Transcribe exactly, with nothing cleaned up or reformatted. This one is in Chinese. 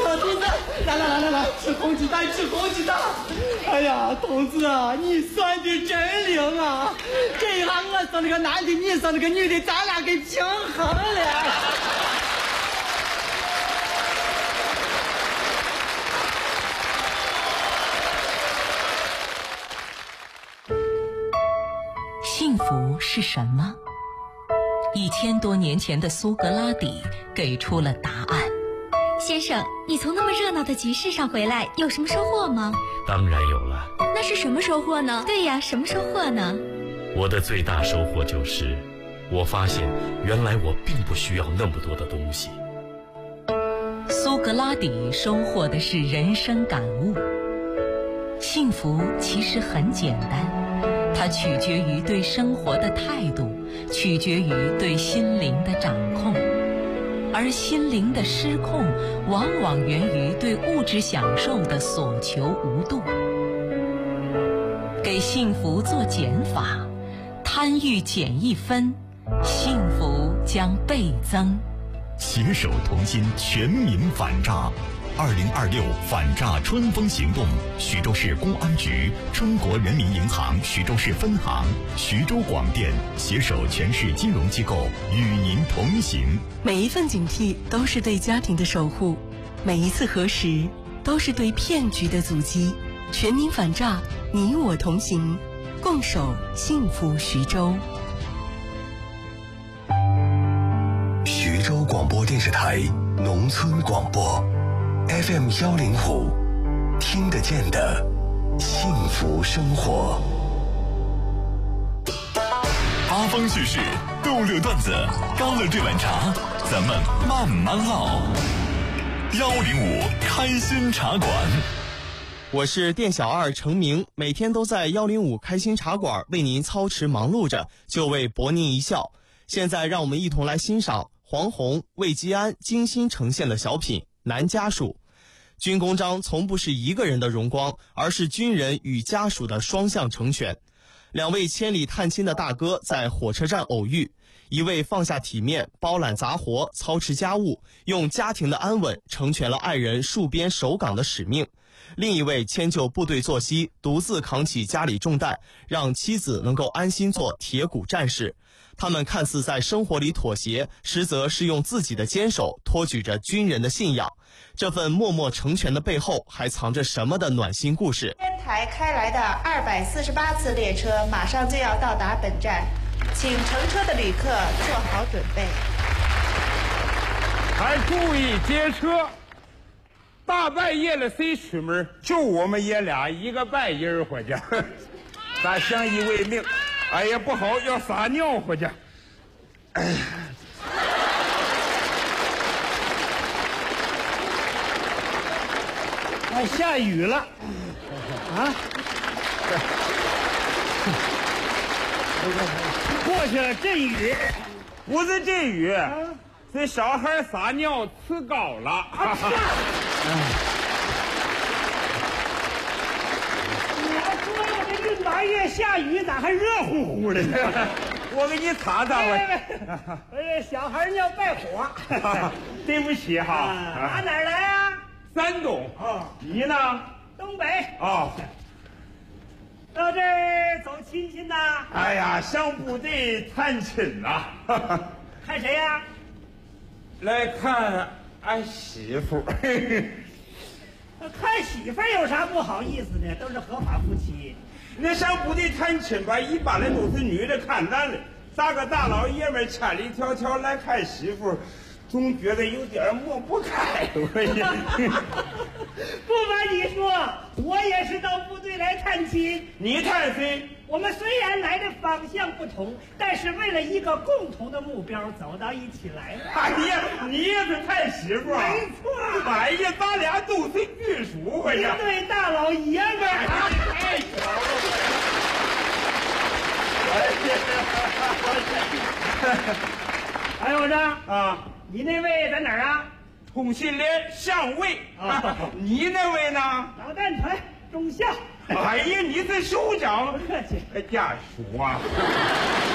了，同志，来来来来来，吃红鸡蛋，吃红鸡蛋。哎呀，同志啊，你算的真灵啊！这一下我生了个男的，你生了个女的，咱俩给平衡了。 幸福是什么？一千多年前的苏格拉底给出了答案。 先生，你从那么热闹的集市上回来，有什么收获吗？ 当然有了。 那是什么收获呢？对呀，什么收获呢？ 我的最大收获就是，我发现原来我并不需要那么多的东西。 苏格拉底收获的是人生感悟。幸福其实很简单，它取决于对生活的态度，取决于对心灵的掌控。而心灵的失控，往往源于对物质享受的所求无度。给幸福做减法，贪欲减一分，幸福将倍增。 携手同心，全民反诈。二零二六反诈春风行动，徐州市公安局、中国人民银行徐州市分行、徐州广电携手全市金融机构与您同行。 每一份警惕都是对家庭的守护，每一次核实都是对骗局的阻击。全民反诈，你我同行，共守幸福徐州。 徐州广播电视台农村广播 F M 幺零五，听得见的幸福生活。 八方叙事，逗乐段子，干了这碗茶，咱们慢慢唠。幺零五开心茶馆。 我是店小二程明，每天都在幺零五开心茶馆为您操持忙碌着，就为博您一笑。现在让我们一同来欣赏黄宏、魏基安精心呈现的小品《男家属》。军功章从不是一个人的荣光，而是军人与家属的双向成全。两位千里探亲的大哥在火车站偶遇，一位放下体面，包揽杂活，操持家务，用家庭的安稳成全了爱人戍边守岗的使命。另一位迁就部队作息，独自扛起家里重担，让妻子能够安心做铁骨战士。他们看似在生活里妥协，实则是用自己的坚守托举着军人的信仰。这份默默成全的背后，还藏着什么的暖心故事？ 天台开来的二百四十八次列车马上就要到达本站，请乘车的旅客做好准备。 还注意接车。大半夜了谁出门？就我们爷俩一个半夜回家，咱相依为命。哎呀，不好，要撒尿回家。哎呀， 哎，下雨了啊！过去了，阵雨不是阵雨。啊，这小孩撒尿呲高了。啊你还说我这闰八月下雨，咋还热乎乎的呢？ 我给你擦擦吧。 呃，小孩尿败火。 对不起哈。 打哪儿来啊？ 山东。 哦， 你呢？ 东北。 哦。 到这儿走亲戚呢？ 哎呀，上部队探亲呐。 看谁呀？ 来看俺媳妇。 看媳妇有啥不好意思的？都是合法夫妻。 那上部队探亲吧，一般来都是女的看男的，咱个大老爷们千里迢迢来看媳妇，总觉得有点抹不开。 不瞒你说，我也是到部队来探亲。 你探谁？ 我们虽然来的方向不同，但是为了一个共同的目标走到一起来了。 哎呀，你也是探媳妇啊？ 没错。 哎呀，咱俩都是军属回呀。 一对大老爷们儿。 太巧了。哎，我说啊， 你那位在哪儿啊？ 通信连上尉啊。你那位呢？ 导弹团中校。 哎呀，你是首长， 客气， 家属啊。